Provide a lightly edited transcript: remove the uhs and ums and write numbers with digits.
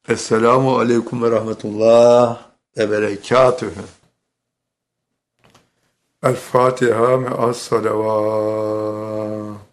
Esselamu aleyküm ve rahmetullah ve berekatühü. El Fatiha me'as salavat.